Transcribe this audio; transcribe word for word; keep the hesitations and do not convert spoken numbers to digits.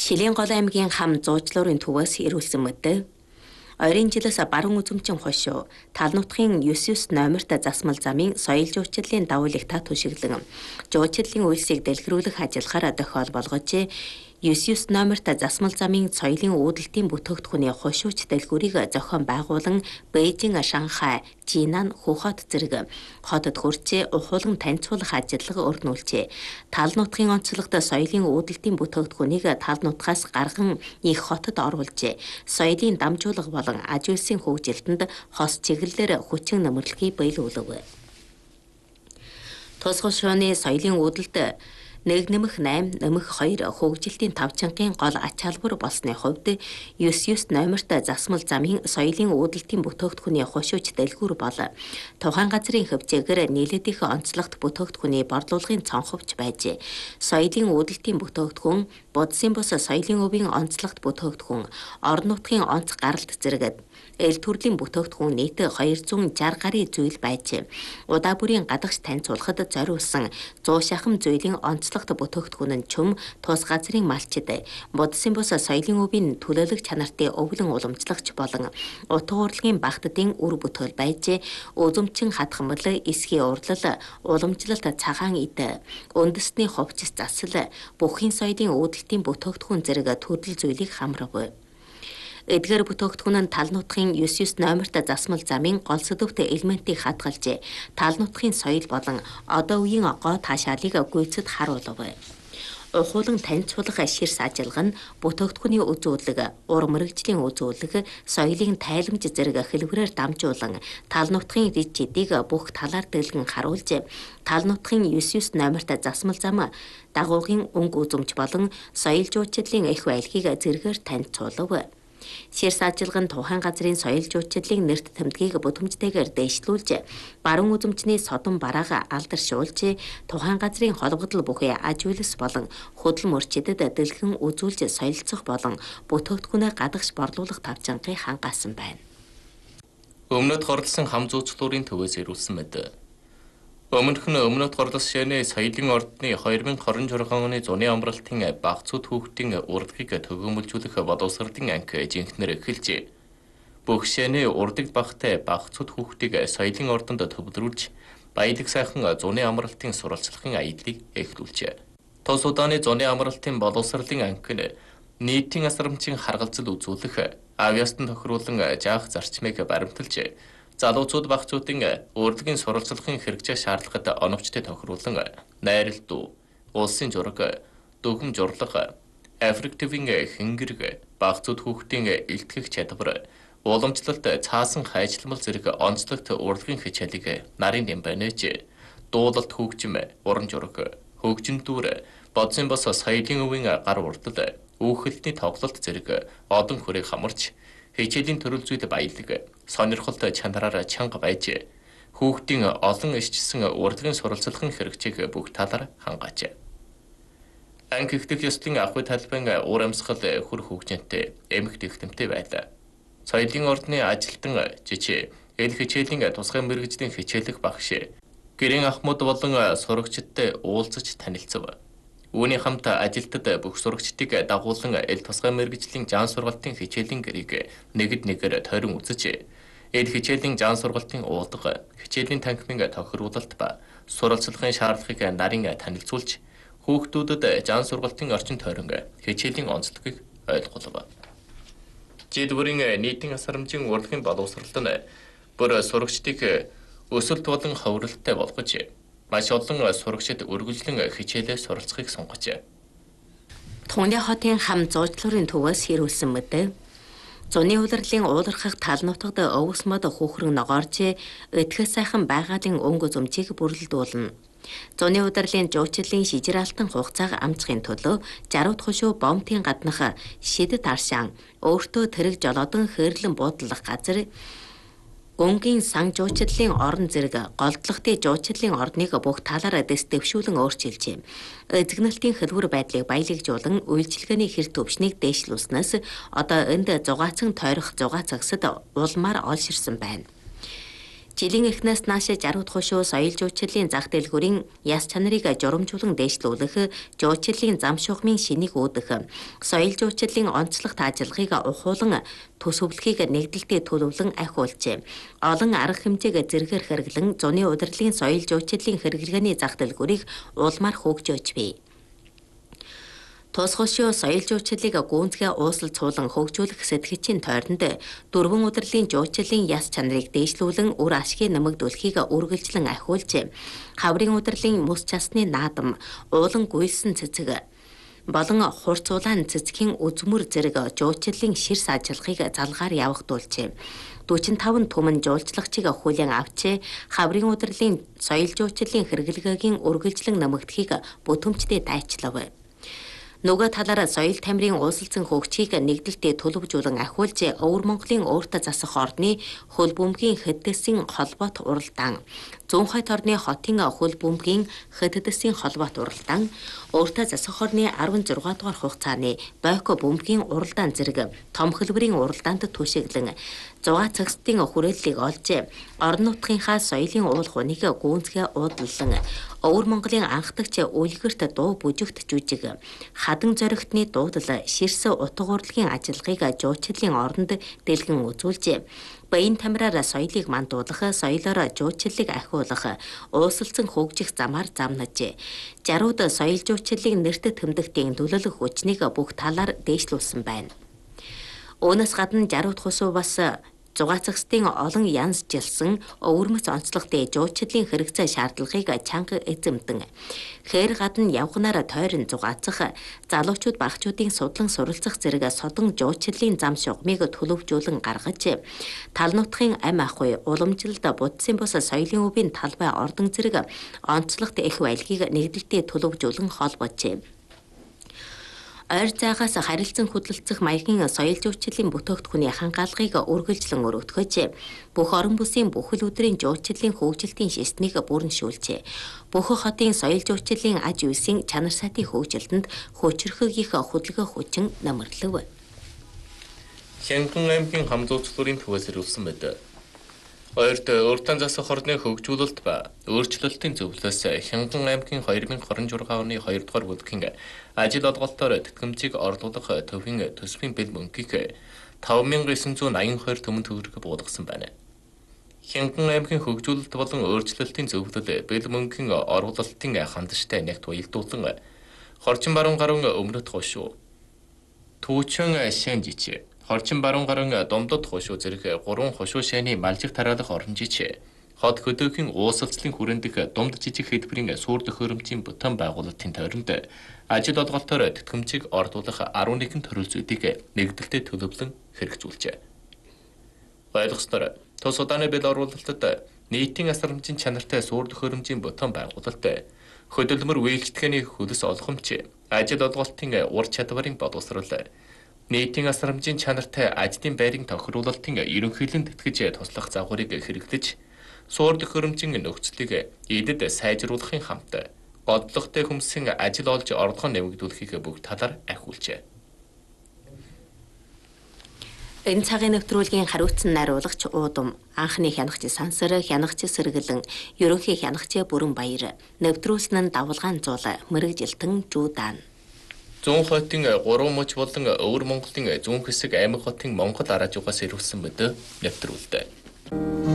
Шилэнгол аймгийн хам зуучлуурын төвөөс ирүүлсэн мэдээ. Ойрын жилээс баруун үзэмчин хошуу тал нутгийн девять девять номерт засмал замын соёл жуулчлалын давуу та түшиглэн жуулчлалын үйлсийг дэлгэрүүлэх ажиллагаар дохиол болгож девять девять номерт засмал замын соёлын үүдэлтийн бүтээгдэхүүний хошууч дэлгүүрийг зохион байгуулан Бээжин, Шанхай, Жинан, Хухот зэрэг хотод хүрчээ ухуулган танилцуулах ажиллагаа өрнүүлжээ. Тал нутгийн онцлогт соёлын үүдэлтийн бүтээгдэхүүнийг тал нутгаас гарган их хотод оруулжээ. Соёлын дамжуулга болон аж үйлсийн хөгжилтөнд хос чиглэлээр хүчин нэмэрлэхийг биелүүлв. Тусгал шууны соёлын үүдэлд нэг нэмэх восемь нэмэх two хөгжилтийн тавчангийн гол ач холбогдол болсны хувьд девять девять номерт засмал замын соёлын үүдэлтийн бүтээгдэхүүний хошууч дэлгүүр бол тухайн газрын хөвчөөгөр нийлээд их онцлогт бүтээгдэхүүний борлуулгын цонховч байжээ. Соёлын үүдэлтийн бүтээгдэхүүн, будсын бус соёлын өвийн онцлогт бүтээгдэхүүн, орон нутгийн онц гаралт зэрэг эл төрлийн бүтээгдэхүүн нийт two hundred sixty гаруй зүйл байж удаа бүрийн гадагш танилцуулахад зориулсан one hundred шахам зүйлийн онцлогт бүтээгдэхүүн нь чөм тус газрын малчид будсын бус соёлын өвийн төлөөлөх чанартын өвлөн уламжлагч болон утга урлагийн багтдын үр бүтээл байж үзэмчин хатгамал эсхийн урлал уламжлалт цагаан ид үндэсний хувцас засал бүхий соёлын үүдэлтийн бүтээгдэхүүн зэрэг төрөл зүйлийг хамрав. Эдгээр бүтээгдэхүүн нь тал нутгийн девять девять номерт засмал замын гол сэдвт элементийг хадгалжээ. Тал нутгийн соёл болон одоо үеийн гоо таашаалыг гүйцэд харуулв. Ухуулан танилцуулах ширс ажиллагаа нь бүтээгдэхүүний үзүүлэг, ур мэрэгжлийн үзүүлэг, соёлын тайламж зэрэг хэлбэрээр дамжуулан тал нутгийн дэд жидийг бүх талаар дэлгэн харуулж, тал нутгийн девять девять номерт засмал зам дагуугийн өнгө үзэмж болон соёл жуулчлалын их байлгийг зэргээр танилцуулв. Ширс ажиллагаа нь тухайн газрын соёл жуулчлалын нэрт тэмдгийг бүтээмжтэйгээр дэвшлүүлж, баруун үзэмчний содон бараага алдаршуулж, тухайн газрын холбогдол бүхий аж үйлс болон хөдөл мөрчидөд дэлгэн үзүүлж соёлцох болон бүтээгдэхүүнээ гадагш борлуулах тавчангийг хангаасан байна. Өмнөд хорлсон хам зуучлуурын төвөөс ирүүлсэн мэд. Өмнөх нь өмнөд хорлос шаны соёлын ордны two thousand twenty-six оны зуны амралтын багцуд хүүхдийн урдгийг төгөөмөлжүүлэх боловсролын анги жинхнэр эхэлжээ. Бүх шаны урдыг багтай багцуд хүүхдийг соёлын ордонд төвлөрүүлж, баялаг сайхан зуны амралтын сурвалжлагын аяллыг эхлүүлжээ. Тус удааны зуны амралтын боловсролын анги нь нийтийн асрамжийн харгалзал үзүүлэх, авиастан тохируулан жаах зарчмыг баримталж, залуучууд багцуудын урлагийн сурвалжлагын хэрэгжих шаардлагад оновчтой тохируулан найрал дуу, улсын зураг, дөгөм журлаг, Африк төвийн хэнгэрэг, багцууд хүүхдийн илтгэх чадвар, уламжлалт цаасан хайжламал зэрэг онцлогт урлагийн хичээлийг нарын нэмбэнэж, дуулалт хөгжим, уран зураг, хөгжин дүүр, бодсын бос соёлын өвийн гар урдал, үүхэлтний тоглолт зэрэг одон хүрээ хамарч, хичээлийн төрөл зүйл баялаг, сонирхолт чанараар чанга байж, хүүхдийн олон ишчсэн урлагийн сурвалжлагын хэрэгцээг бүх талаар хангааж. Анги ихтгэл ёслолын ахуй талбайн уур амьсгал хөр хөгжинтэй, эмх дэвтэмтэй байлаа. Соёлын ордны ажилтан жижиг эл хичээлийн тусгай мэргэжлийн хичээлэх багш, гэрийн ахмад болон сурагчдтай уулзаж танилцв. Үүний хамт ажилтад бүх сурагчдыг дагуулan эл тусгай мэргэжлийн жаан сургалтын хичээлийн гэрийг нэгд нэгээр тойрон үзэж, эл хичээлийн жаан сургалтын уулга, хичээлийн танхимын тохируулалт ба сурвалжлагын шаардлагыг нарын танилцуулж, хүүхдүүдэд жаан сургалтын орчин тойрон хичээлийн онцлогийг ойлгуулв. Жид бүрийн нийтийн асрамжийн урлагийн боловсролт нь бүр сурагчдыг өсөлт болон ховролттой болгож, маш олон сурагчид үргэлжлэн хичээлээ суралцахыг сонгожээ. Тунгны хотын хам зуучлуурын төвөөс ирүүлсэн мэдээ. Зуны улирлын уулархах тал нутагт өвс мод хүүхрэн ногоорж, эдгээс сайхан байгалийн өнгө зөмчийг бүрлдүүлнэ. Зуны улирлын жуулчлалын шижир алтан хугацааг амжихын төлөө жарууд хошуу бомтын гаднах шидэт аршаан өөртөө тэрэг жолоодон хэрлэн буудлах газар, Гөнгийн сан жуулчлалын орон зэрэг голдлогтой жуулчлалын орныг бүх талаараа дэс дэвшүүлэн өөрчилжээ. Эзэгнэлтийн хэлбэр байдлыг баялагжуулан үйлчилгээний хэр төвшнийг дээшлүүлснээс одоо энд зугаацсан тойрох зугаацагсад улмаар олширсан байна. Жилийн эхнээс нааш жаргал хошуу соёл жуулчлалын зах дэлгүүрийн яс чанарыг журамжуулан дээшлүүлэх, жуулчлалын зам шугамын шинийг үүдэх, соёл жуулчлалын онцлог таажлагыг ухуулан төсөвлөхийг нэгдэлтэд төлөвлөн ахиулжээ. Олон арга хэмжээг зэрэгээр хэрэглэн зуны удирдлагын соёл жуулчлалын хэрэглгээний зах дэлгүүрийг улмаар хөгжөөж бий. Тус хошуу соёл жуулчлалыг гүнзгий уусал цуулан хөгжүүлэх сэтгэгчийн тойронд дөрвөн удирдлагын жуулчлалын яс чанарыг дээшлүүлэн үр ашгийг нэмэгдүүлэхийг үргэлжлэн ахиулж, хаврын удирдлагын мөс часны наадам, уулан гуйлсан цэцэг болон хурцуулаан цэцгийн үзмөр зэрэг жуулчлалын ширс ажиллахыг залгаар явагдуулжээ. дөрвөн и таван түмэн жуулчлагчийг хүлээн авч, хаврын удирдлагын соёл жуулчлалын хэрэглгээгийн үргэлжлэн нэмэгдэхийг бүтэмжтэй дайчлав. Нөгөө талаараа соёл тамирын уусалсан хөгжийг нэгдэлтэд төлөвжүүлэн ахиулж, Өвөр Монголын өөртөө засах ордны хөл бөмбөгийн хэддэсийн холбоот уралдаан, зүүн хойд орны хотын хөл бөмбөгийн хэддэсийн холбоот уралдаан, өөртөө засах орны арван зургаан дугаар хугацааны бойко бөмбөгийн уралдаан зэрэг том хэлбэрийн уралдаанд түшиглэн, зугаа цагсдын хүрээллийг олж, орон нутгийнхаа соёлын уул хуныг гүнзгий уудлан, Өвөр Монголын анхдагч үлгэрт дуу бүжигт жүжиг, хадан зоригтны дуудлал, ширс утга урлагийн ажиллагааг жуулчлалын оронд дэлгэн үзүүлжээ. Баян тамираар соёлыг мандуулах, соёлоор жуулчлалыг ахиулах, уусалсан хөгжих замаар замнаж, жарууд соёл жуулчлалын нэрт тэмдэгтийн төлөөлөх хүчнийг бүх талаар дээшлүүлсэн байна. Үүнээс гадна жарууд хусуу бас зугаа цагсдын олон янз жилсэн өвөрмөц онцлогтой жуулчлалын хэрэгцээ шаардлагыг чанга эзэмдэн, хээр гадна явганаар тойрон зугаацах, залуучууд багчуудын судлан суралцах зэрэг содон жуулчлалын зам шугамыг төлөвжүүлэн гаргаж, тал нутгийн ам ахуй, уламжилд будсын бус соёлын өвийн талбай ордон зэрэг онцлогт их байлгийг нэгдэлтэд төлөвжүүлэн холбоожээ. Ойр заагаас харилцан хөдөлцөх маягийн соёл жуулчлалын бүтээгдэхүүний хангаалгыг үргэлжлэн өргөтгөж, бүх орон бүсийн бүхэл өдрийн жуулчлалын хөгжилтийн системийг бүрэншүүлжээ. Бүх хотын соёл жуулчлалын аж үйлсийн чанар сайтын хөгжилтөнд хүчрхэг их хөдөлгөөн хүчин нэмэрлэв. Хянган аймгийн хамзуучлалын төвөөс ирүүлсэн мэд. Ойрт өөртөө засах ордны хөгжүүлэлт ба өөрчлөлтийн зөвлөлөөс Хянган аймгийн хоёр мянга хорин жургаан оны хоёр дугаар бүлгийн ажил олголтоор тэтгэмжийг орлуулах төвийн төсвийн бэл мөнгийг таван мянга эсэн зуун аян хоёр төмөн төгрөг буулгасан байна. Хянган аймгийн хөгжүүлэлт болон өөрчлөлтийн зөвлөл бэл мөнгийн оруулалтын хандштай нэгт уялдуулан Хорчин баруун гаруун өмнөд хошуу, Түүчэн шэнжич, Хорчин баруун гаруун домдод хошуу зэрэг гурван хошуу шайны малжиг тараалах оромжич, хот хөдөөхийн уусалцлын хүрээндх думд жижиг хэлбэрийн суур төхөөрөмжийн бүтээн байгуулалтын тойронд ажил олголтоор тэтгэмжийг орлуулах арван нэгэн төрөл зүйдийг нэгдэлтэд төлөвлөн хэрэгжүүлжээ. Ойлгосноор тус удааны бэл оруулалтад нийтийн асрамжийн чанартай суур төхөөрөмжийн бүтээн байгуулалт, хөдөлмөр үйлчлэгээний хөлс олгомч, ажил олголтын ур чадварын боловсрол, нийтийн асрамжийн чанартай ажлын байрын тохируулалтын ерөнхийлөн тэтгэж туслах загварыг хэрэглэж, суур төхөөрөмжийн нөхцөлийг эдэд сайжруулахын хамт бодлоготой хүмүүсийн ажил олж орлогоо нэмэгдүүлэхийг бүгд талаар ахиулжээ. Энэ цагийн нэвтрүүлгийн хариуцсан найруулагч Уудам, анхны хянагч Сансар, хянагч Сэргэлэн, ерөнхий хянагч Бүрэн Баяр, нэвтрүүлсэн нь Давалгаан Зуул, Мэргэжилтэн Жуудаан. Зүүн хотын гурван муж болон Өвөр Монголын зүүн хэсэг аймаг хотын Монгол араа жугаас ирүүлсэн мэд нэвтрүүлдэг.